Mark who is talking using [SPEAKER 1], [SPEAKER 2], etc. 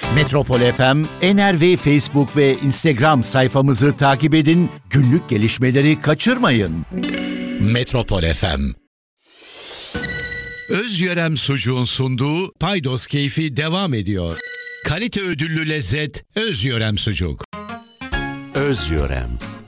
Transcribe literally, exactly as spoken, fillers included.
[SPEAKER 1] Metropol F M, N R V Facebook ve Instagram sayfamızı takip edin, günlük gelişmeleri kaçırmayın. Metropol F M. Özyörem Sucuğun sunduğu Paydos Keyfi devam ediyor. Kalite ödüllü lezzet Özyörem Sucuk.
[SPEAKER 2] Özyörem.